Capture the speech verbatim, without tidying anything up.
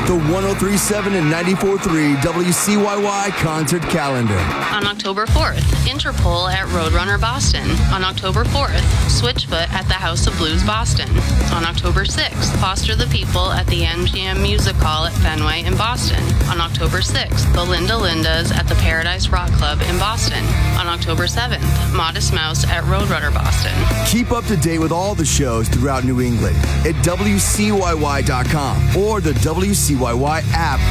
The one oh three point seven and ninety-four point three W C Y Y concert calendar. On October fourth, Interpol at Roadrunner Boston. On October fourth, Switchfoot at the House of Blues Boston. On October sixth, Foster the People at the M G M Music Hall at Fenway in Boston. On October sixth, the Linda Lindas at the Paradise Rock Club in Boston. On October seventh, Modest Mouse at Roadrunner Boston. Keep up to date with all the shows throughout New England at W C Y Y dot com or the W C Y Y app